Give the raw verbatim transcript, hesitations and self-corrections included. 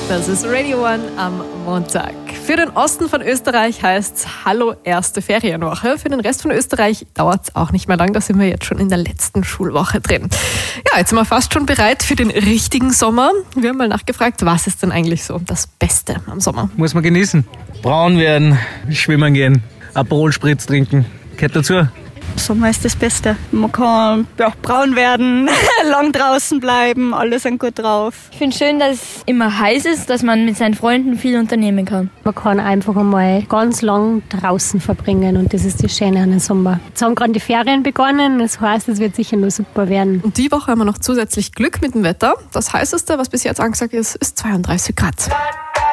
Das ist Radio One am Montag. Für den Osten von Österreich heißt es Hallo erste Ferienwoche. Für den Rest von Österreich dauert es auch nicht mehr lang. Da sind wir jetzt schon in der letzten Schulwoche drin. Ja, jetzt sind wir fast schon bereit für den richtigen Sommer. Wir haben mal nachgefragt, was ist denn eigentlich so das Beste am Sommer? Muss man genießen. Braun werden, schwimmen gehen, Aperol Spritz trinken. Gehört dazu. Sommer ist das Beste. Man kann ja, braun werden, lang draußen bleiben, alle sind gut drauf. Ich finde es schön, dass es immer heiß ist, dass man mit seinen Freunden viel unternehmen kann. Man kann einfach einmal ganz lang draußen verbringen und das ist das Schöne an dem Sommer. Jetzt haben gerade die Ferien begonnen, das heißt, es wird sicher nur super werden. Und die Woche haben wir noch zusätzlich Glück mit dem Wetter. Das heißeste, was bis jetzt angesagt ist, ist zweiunddreißig Grad.